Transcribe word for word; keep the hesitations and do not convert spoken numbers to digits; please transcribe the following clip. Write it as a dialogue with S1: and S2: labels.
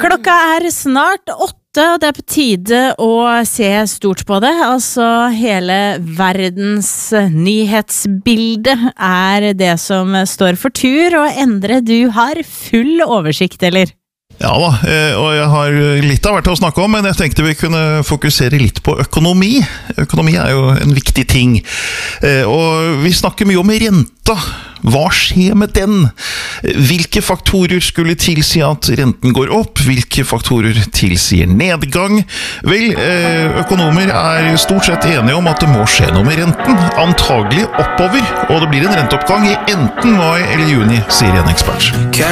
S1: Klokka er snart åtte, og det er på tide å se stort på det. Altså, hele verdens nyhetsbilde er det som står for tur, og Endre, du har full oversikt, eller?
S2: Ja da, og jeg har litt av hvert å snakke om, men jeg tenkte vi kunne fokusere litt på økonomi. Økonomi er jo en viktig ting, og vi snakker mye om renta. Hva skjer med den? Hvilke faktorer skulle tilsi at renten går opp? Hvilke faktorer tilsier nedgang? Vel, økonomer er stort sett enige om at det må skje noe med renten. Antagelig oppover, og det blir en renteoppgang i enten mai eller juni, sier en ekspert.